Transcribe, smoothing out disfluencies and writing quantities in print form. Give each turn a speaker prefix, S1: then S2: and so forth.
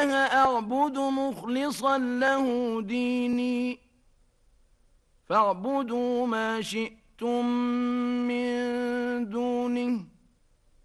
S1: الله أعبد مخلصا له ديني فاعبدوا ما شئتم